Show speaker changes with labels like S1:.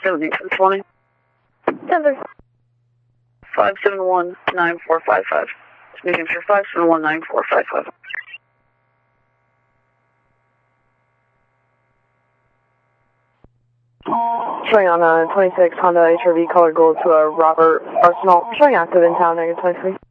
S1: 70 for this morning. 571-9455. Just making sure 571-9455.
S2: Showing on 26 Honda HR-V color gold to Robert Arsenal. Showing active in town, -23.